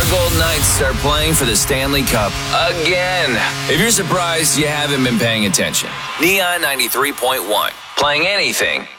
Golden Knights are playing for the Stanley Cup again. If you're surprised, you haven't been paying attention. Neon 93.1, playing anything